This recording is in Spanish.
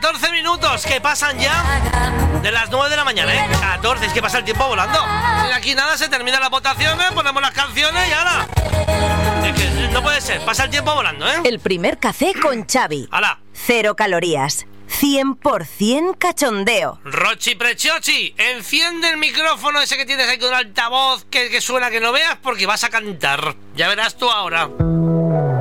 14 minutos que pasan ya de las 9 de la mañana, 14, es que pasa el tiempo volando. Y aquí nada, se terminan las votaciones, ponemos las canciones y ahora. Es que no puede ser, pasa el tiempo volando, El primer café con Xavi. ¡Hala! 0 calorías. 100% cachondeo. Rochi Prechochi, enciende el micrófono ese que tienes ahí con altavoz que suena que no veas porque vas a cantar. Ya verás tú ahora.